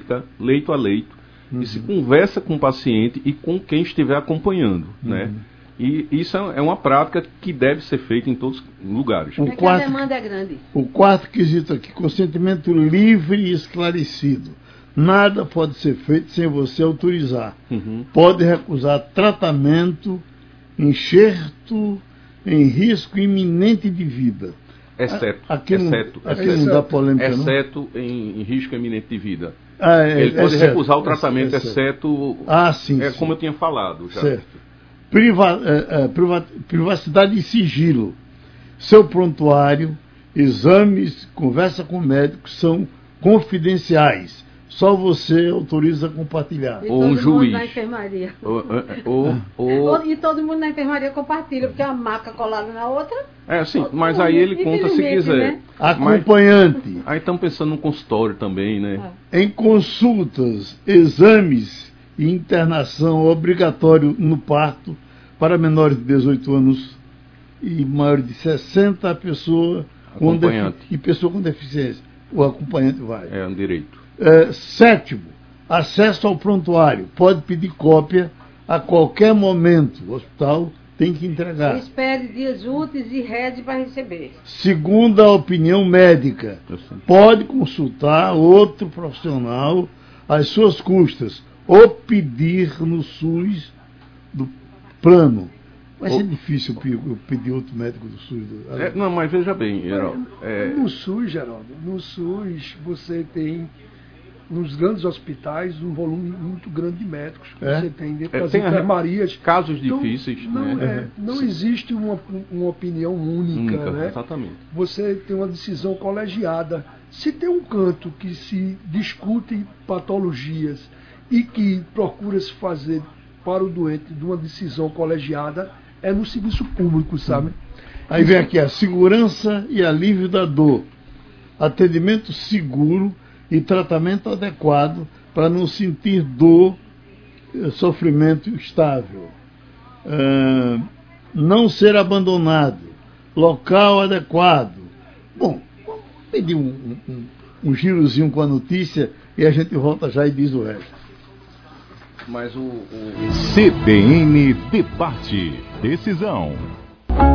cirúrgica, leito a leito, e se conversa com o paciente e com quem estiver acompanhando, né? E isso é uma prática que deve ser feita em todos os lugares. Que a demanda é grande. O quarto quesito aqui, consentimento livre e esclarecido. Nada pode ser feito sem você autorizar. Pode recusar tratamento, enxerto em risco iminente de vida. Exceto não dá polêmica, exceto em risco iminente de vida. Ele pode recusar o tratamento, exceto... sim. Como eu tinha falado já. Certo. Privacidade e sigilo. Seu prontuário, exames, conversa com médicos são confidenciais. Só você autoriza a compartilhar. Ou um juiz. Na enfermaria. E todo mundo na enfermaria compartilha, porque é uma maca colada na outra. Sim, mas aí ele conta se quiser. Né? Acompanhante. Aí estamos pensando no consultório também, né? Em consultas, exames e internação obrigatório no parto para menores de 18 anos e maiores de 60 pessoas e pessoa com deficiência. O acompanhante vai. É um direito. Sétimo, acesso ao prontuário. Pode pedir cópia a qualquer momento. O hospital tem que entregar. Espere dias úteis e rede para receber. Segunda a opinião médica. Pode consultar outro profissional às suas custas ou pedir no SUS do plano. Vai ser difícil eu pedir outro médico do SUS. Não, mas veja bem, Geraldo. No SUS, Geraldo, no SUS você tem, nos grandes hospitais, um volume muito grande de médicos. Você tem dentro das enfermarias. Casos difíceis. Não existe uma opinião única, né? Exatamente. Você tem uma decisão colegiada. Se tem um canto que se discute patologias e que procura-se fazer para o doente de uma decisão colegiada, é no serviço público, sabe? Aí vem aqui a segurança e alívio da dor, atendimento seguro e tratamento adequado para não sentir dor, sofrimento estável, não ser abandonado, local adequado. Bom, vamos pedir um girozinho com a notícia e a gente volta já e diz o resto. Mas CBN Debate. Decisão.